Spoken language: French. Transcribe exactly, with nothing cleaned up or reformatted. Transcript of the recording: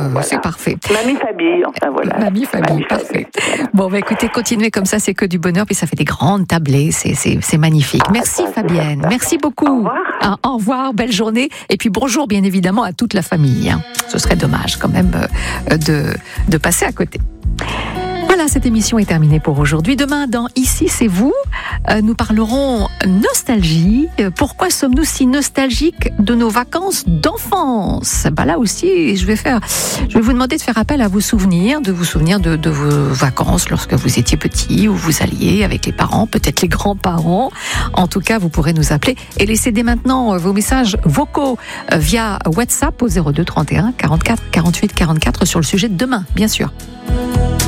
euh, voilà. c'est parfait. Mamie Fabille, enfin voilà. Mamie Fabille, Mamie parfait. Fabille. Bon, bah écoutez, continuez comme ça, c'est que du bonheur, puis ça fait des grandes tablées, c'est, c'est, c'est magnifique. Ah, Merci ça, c'est Fabienne, certain. merci beaucoup. Au revoir. Ah, au revoir, belle journée, et puis bonjour bien évidemment à toute la famille. Hein. Ce serait dommage quand même euh, de, de passer à côté. Voilà, cette émission est terminée pour aujourd'hui. Demain, dans Ici, c'est vous, euh, nous parlerons nostalgie. Euh, Pourquoi sommes-nous si nostalgiques de nos vacances d'enfance ? Bah là aussi, je vais faire, je vais vous demander de faire appel à vos souvenirs, de vous souvenir de, de vos vacances lorsque vous étiez petit, où vous alliez avec les parents, peut-être les grands-parents. En tout cas, vous pourrez nous appeler et laisser dès maintenant vos messages vocaux euh, via WhatsApp au zéro deux trente et un quarante-quatre quarante-huit quarante-quatre sur le sujet de demain, bien sûr.